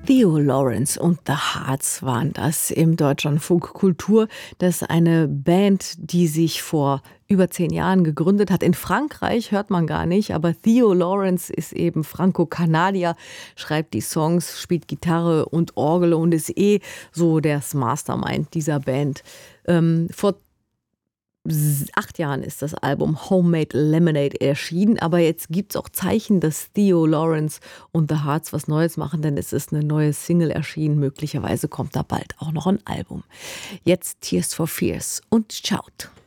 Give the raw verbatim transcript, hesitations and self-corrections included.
Theo Lawrence und The Hearts waren das im Deutschlandfunk Kultur. Das ist eine Band, die sich vor über zehn Jahren gegründet hat. In Frankreich hört man gar nicht, aber Theo Lawrence ist eben Franco-Kanadier, schreibt die Songs, spielt Gitarre und Orgel und ist eh so das Mastermind dieser Band. Ähm, vor acht Jahren ist das Album Homemade Lemonade erschienen, aber jetzt gibt es auch Zeichen, dass Theo Lawrence und The Hearts was Neues machen, denn es ist eine neue Single erschienen. Möglicherweise kommt da bald auch noch ein Album. Jetzt Tears for Fears und Shout.